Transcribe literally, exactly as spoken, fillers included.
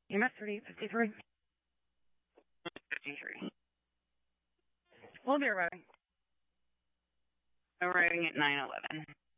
E M S thirty-eight fifty-three. fifty-three. We'll be arriving. Arriving at nine eleven.